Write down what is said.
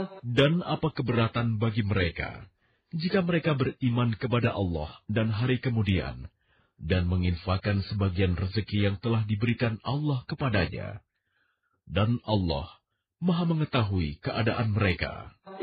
Dan apa keberatan bagi mereka jika mereka beriman kepada Allah dan hari kemudian dan menginfakkan sebagian rezeki yang telah diberikan Allah kepadanya. Dan Allah Maha mengetahui keadaan mereka.